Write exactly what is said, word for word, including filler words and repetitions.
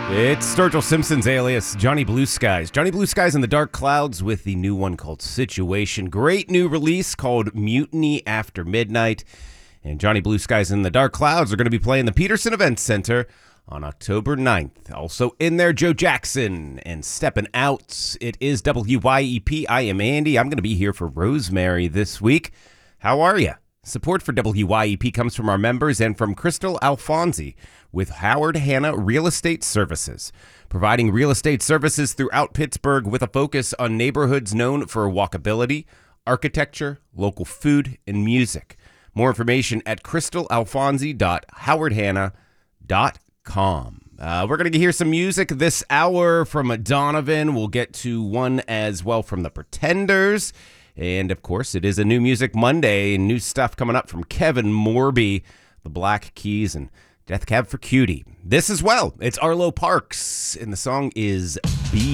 It's Sturgill Simpson's alias, Johnny Blue Skies. Johnny Blue Skies in the Dark Clouds with the new one called Situation. Great new release called Mutiny After Midnight. And Johnny Blue Skies in the Dark Clouds are going to be playing the Peterson Event Center on October ninth. Also in there, Joe Jackson and Steppin' Out. It is W Y E P. I am Andy. I'm going to be here for Rosemary this week. How are you? Support for W Y E P comes from our members and from Crystal Alfonsi with Howard Hanna Real Estate Services, providing real estate services throughout Pittsburgh with a focus on neighborhoods known for walkability, architecture, local food, and music. More information at crystal alfonsi dot howard hanna dot com. Uh, we're going to hear some music this hour from Donovan. We'll get to one as well from the Pretenders. And, of course, it is a New Music Monday. New stuff coming up from Kevin Morby, the Black Keys, and Death Cab for Cutie. This as well. It's Arlo Parks, and the song is B.